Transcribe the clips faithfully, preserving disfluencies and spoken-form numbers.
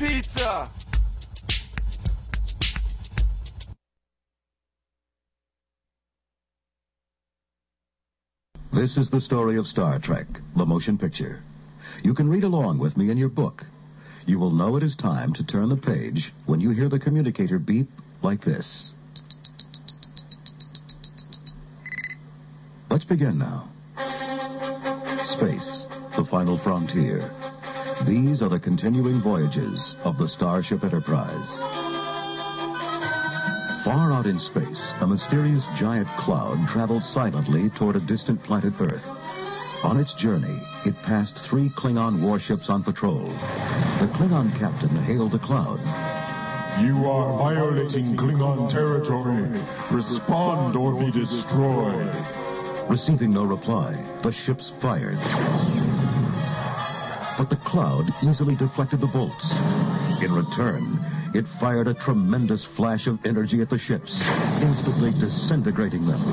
pizza! This is the story of Star Trek, the motion picture. You can read along with me in your book. You will know it is time to turn the page when you hear the communicator beep like this. Let's begin now. Space, the final frontier. These are the continuing voyages of the Starship Enterprise. Far out in space, a mysterious giant cloud traveled silently toward a distant planet Earth. On its journey, it passed three Klingon warships on patrol. The Klingon captain hailed the cloud. You are violating Klingon territory. Respond or be destroyed. Receiving no reply, the ships fired. But the cloud easily deflected the bolts. In return, it fired a tremendous flash of energy at the ships, instantly disintegrating them.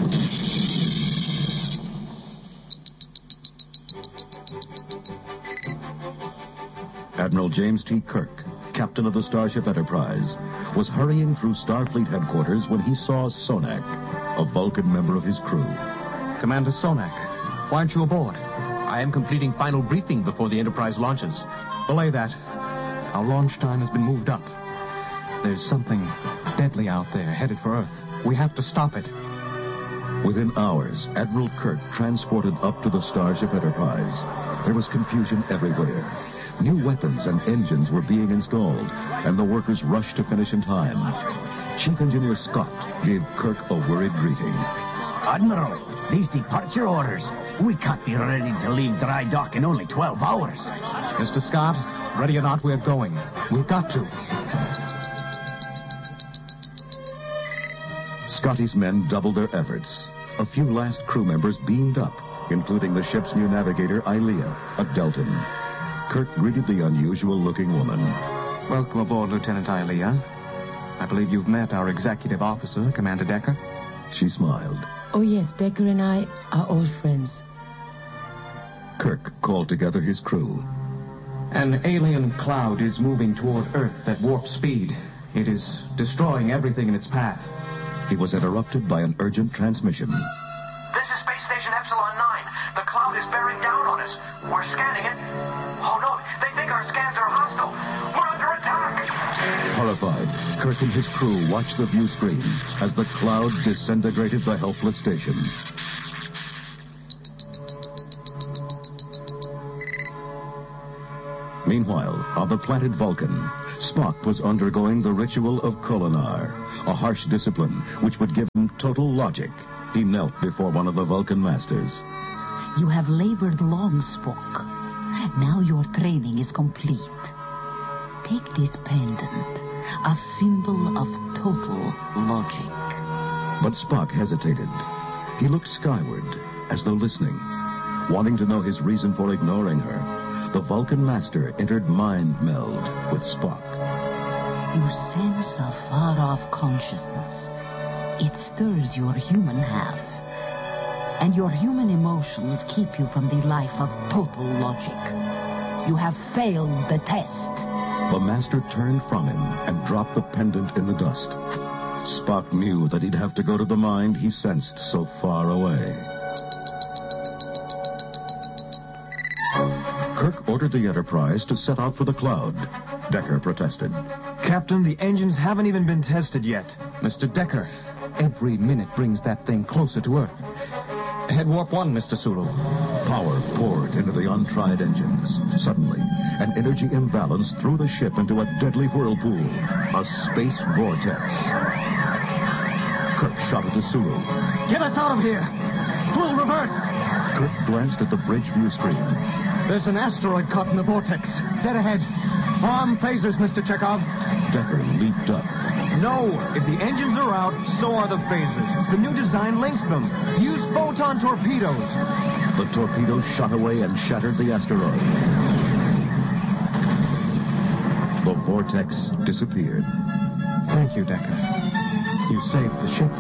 Admiral James T. Kirk, captain of the Starship Enterprise, was hurrying through Starfleet headquarters when he saw Sonak, a Vulcan member of his crew. Commander Sonak, why aren't you aboard? I am completing final briefing before the Enterprise launches. Belay that. Our launch time has been moved up. There's something deadly out there headed for Earth. We have to stop it. Within hours, Admiral Kirk transported up to the Starship Enterprise. There was confusion everywhere. New weapons and engines were being installed, and the workers rushed to finish in time. Chief Engineer Scott gave Kirk a worried greeting. Admiral, these departure orders. We can't be ready to leave dry dock in only twelve hours. Mister Scott, ready or not, we're going. We've got to. Scotty's men doubled their efforts. A few last crew members beamed up, including the ship's new navigator, Ilea, a Deltan. Kirk greeted the unusual-looking woman. Welcome aboard, Lieutenant Ilea. I believe you've met our executive officer, Commander Decker. She smiled. Oh, yes, Decker and I are old friends. Kirk called together his crew. An alien cloud is moving toward Earth at warp speed. It is destroying everything in its path. He was interrupted by an urgent transmission. This is Space Station Epsilon nine. The cloud is bearing down on us. We're scanning it. Oh, no, they think our scans are hostile. We're under attack. Horrified, Kirk and his crew watched the view screen as the cloud disintegrated the helpless station. Meanwhile, on the planet Vulcan, Spock was undergoing the ritual of Kolinar, a harsh discipline which would give him total logic. He knelt before one of the Vulcan masters. You have labored long, Spock. Now your training is complete. Take this pendant, a symbol of total logic. But Spock hesitated. He looked skyward, as though listening. Wanting to know his reason for ignoring her, the Vulcan master entered mind meld with Spock. You sense a far-off consciousness. It stirs your human half. And your human emotions keep you from the life of total logic. You have failed the test. The master turned from him and dropped the pendant in the dust. Spock knew that he'd have to go to the mind he sensed so far away. Kirk ordered the Enterprise to set out for the cloud. Decker protested. Captain, the engines haven't even been tested yet. Mister Decker, every minute brings that thing closer to Earth. Head warp one, Mister Sulu. Power poured into the untried engines. Suddenly, an energy imbalance threw the ship into a deadly whirlpool. A space vortex. Kirk shouted to Sulu. Get us out of here! Full reverse! Kirk glanced at the bridge view screen. There's an asteroid caught in the vortex. Dead ahead. Arm phasers, Mister Chekhov. Decker leaped up. No! If the engines are out, so are the phasers. The new design links them. Use photon torpedoes. The torpedoes shot away and shattered the asteroid. The vortex disappeared. Thank you, Decker. You saved the ship.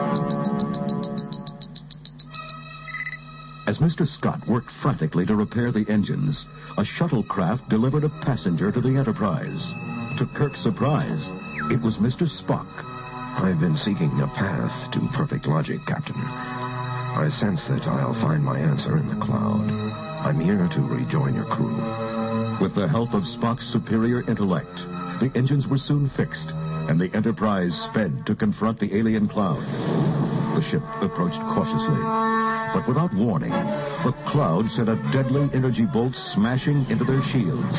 As Mister Scott worked frantically to repair the engines, a shuttlecraft delivered a passenger to the Enterprise. To Kirk's surprise, it was Mister Spock. I've been seeking a path to perfect logic, Captain. I sense that I'll find my answer in the cloud. I'm here to rejoin your crew. With the help of Spock's superior intellect, the engines were soon fixed, and the Enterprise sped to confront the alien cloud. The ship approached cautiously, but without warning, the cloud sent a deadly energy bolt smashing into their shields.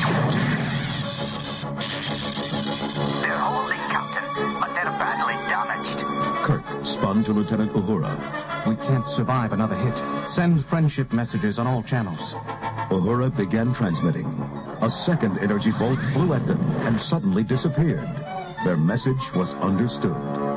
They're holding, Captain, but they're badly damaged. Kirk spun to Lieutenant Uhura. We can't survive another hit. Send friendship messages on all channels. Uhura began transmitting. A second energy bolt flew at them and suddenly disappeared. Their message was understood.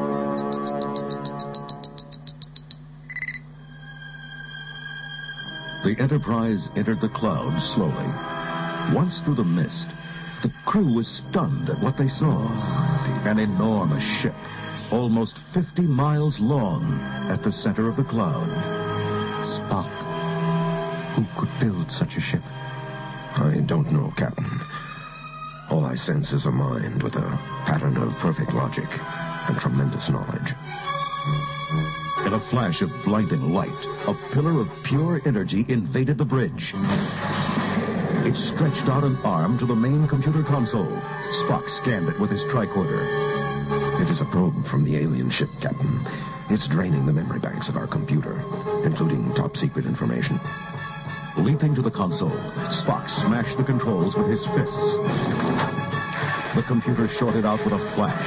The Enterprise entered the clouds slowly. Once through the mist, the crew was stunned at what they saw. An enormous ship, almost fifty miles long, at the center of the cloud. Spock, who could build such a ship? I don't know, Captain. All I sense is a mind with a pattern of perfect logic and tremendous knowledge. In a flash of blinding light, a pillar of pure energy invaded the bridge. It stretched out an arm to the main computer console. Spock scanned it with his tricorder. It is a probe from the alien ship, Captain. It's draining the memory banks of our computer, including top-secret information. Leaping to the console, Spock smashed the controls with his fists. The computer shorted out with a flash.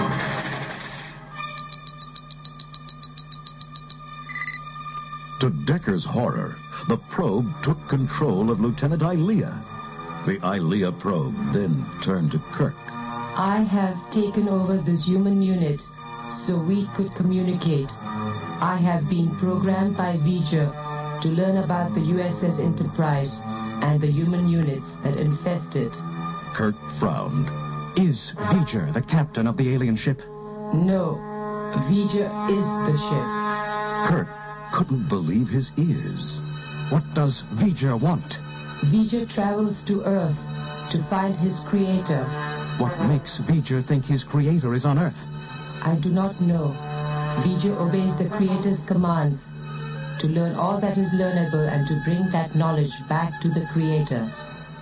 To Decker's horror, the probe took control of Lieutenant Ilia. The Ilia probe then turned to Kirk. I have taken over this human unit so we could communicate. I have been programmed by V'ger to learn about the U S S Enterprise and the human units that infest it. Kirk frowned. Is V'ger the captain of the alien ship? No, V'ger is the ship. Kirk couldn't believe his ears. What does V'ger want? V'ger travels to Earth to find his creator. What makes V'ger think his creator is on Earth? I do not know. V'ger obeys the creator's commands to learn all that is learnable and to bring that knowledge back to the creator.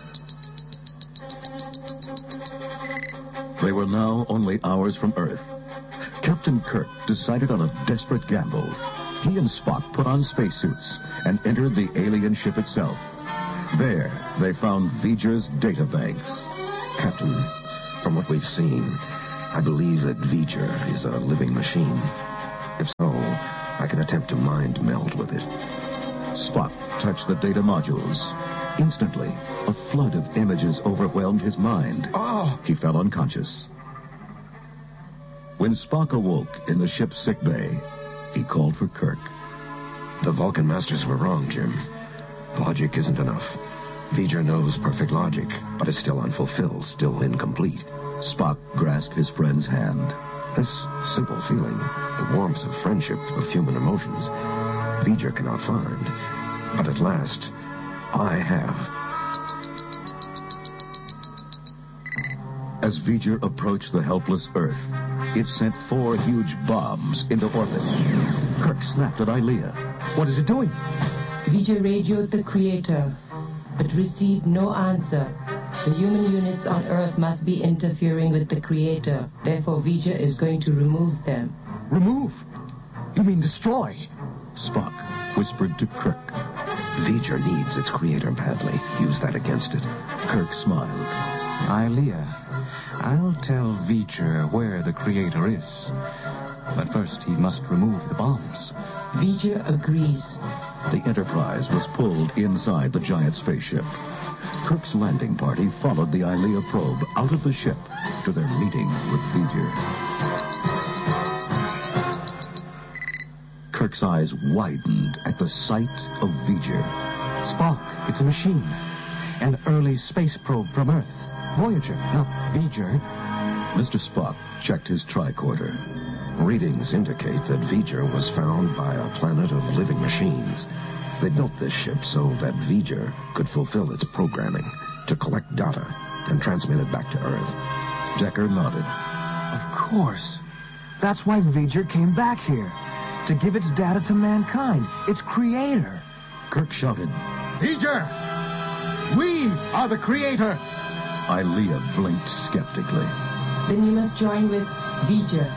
They were now only hours from Earth. Captain Kirk decided on a desperate gamble. He and Spock put on spacesuits and entered the alien ship itself. There, they found V'ger's databanks. Captain, from what we've seen, I believe that V'ger is a living machine. If so, I can attempt to mind meld with it. Spock touched the data modules. Instantly, a flood of images overwhelmed his mind. Oh! He fell unconscious. When Spock awoke in the ship's sickbay, he called for Kirk. The Vulcan Masters were wrong, Jim. Logic isn't enough. V'ger knows perfect logic, but it's still unfulfilled, still incomplete. Spock grasped his friend's hand. This simple feeling, the warmth of friendship, of human emotions, V'ger cannot find. But at last, I have. As V'ger approached the helpless Earth, it sent four huge bombs into orbit. Kirk snapped at Ilia. What is it doing? V'ger radioed the creator, but received no answer. The human units on Earth must be interfering with the creator. Therefore, V'ger is going to remove them. Remove? You mean destroy? Spock whispered to Kirk. V'ger needs its creator badly. Use that against it. Kirk smiled. Ilia, I'll tell V'ger where the creator is. But first, he must remove the bombs. V'ger agrees. The Enterprise was pulled inside the giant spaceship. Kirk's landing party followed the Ilia probe out of the ship to their meeting with V'ger. Kirk's eyes widened at the sight of V'ger. Spock, it's a machine. An early space probe from Earth. Voyager, not V'ger. Mister Spock checked his tricorder. Readings indicate that V'ger was found by a planet of living machines. They built this ship so that V'ger could fulfill its programming to collect data and transmit it back to Earth. Decker nodded. Of course. That's why V'ger came back here. To give its data to mankind, its creator. Kirk shouted. V'ger! We are the creator! Ilia blinked skeptically. Then you must join with V'ger.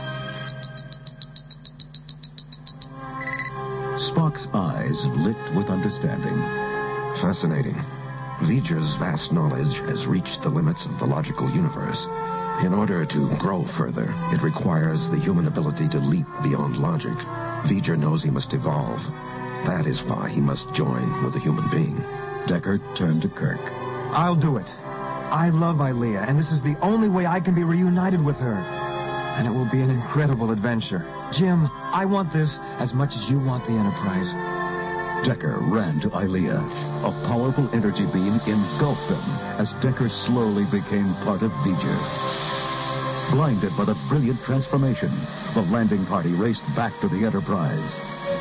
Spock's eyes lit with understanding. Fascinating. V'ger's vast knowledge has reached the limits of the logical universe. In order to grow further, it requires the human ability to leap beyond logic. V'ger knows he must evolve. That is why he must join with a human being. Decker turned to Kirk. I'll do it. I love Ilia, and this is the only way I can be reunited with her. And it will be an incredible adventure. Jim, I want this as much as you want the Enterprise. Decker ran to Ilia. A powerful energy beam engulfed them as Decker slowly became part of V'ger. Blinded by the brilliant transformation, the landing party raced back to the Enterprise.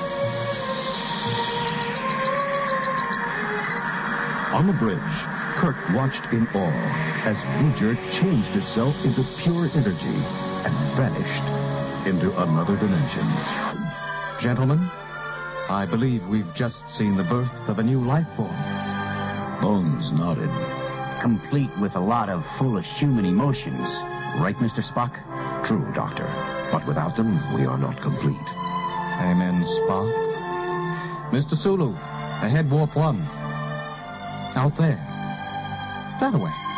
On the bridge, Kirk watched in awe as V'ger changed itself into pure energy and vanished into another dimension. Gentlemen, I believe we've just seen the birth of a new life form. Bones nodded. Complete with a lot of foolish human emotions. Right, Mister Spock? True, Doctor. But without them, we are not complete. Amen, Spock. Mister Sulu, ahead warp one. Out there. That way.